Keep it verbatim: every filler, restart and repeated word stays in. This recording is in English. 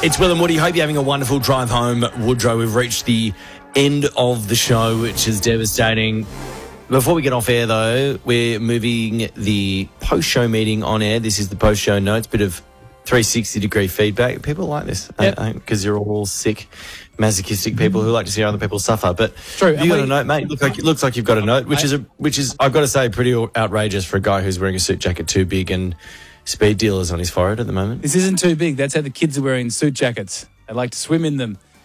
It's Will and Woody. Hope you're having a wonderful drive home, Woodrow. We've reached the end of the show, which is devastating. Before we get off air, though, we're moving the post-show meeting on air. This is the post-show notes, bit of three sixty degree feedback. People like this because yep. you're all sick, masochistic people who like to see other people suffer. But True. you got we, a note, mate. Look like, it looks like you've got a note, which I, is, a, which is I've got to say, pretty outrageous for a guy who's wearing a suit jacket too big and speed dealers on his forehead at the moment. This isn't too big. That's how the kids are wearing suit jackets. They like to swim in them.